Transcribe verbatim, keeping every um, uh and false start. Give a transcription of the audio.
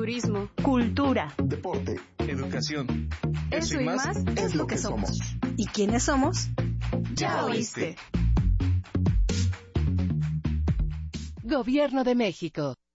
turismo, cultura, deporte, educación. Eso, Eso y más, más es lo que somos. ¿Y quiénes somos? Ya oíste. Gobierno de México.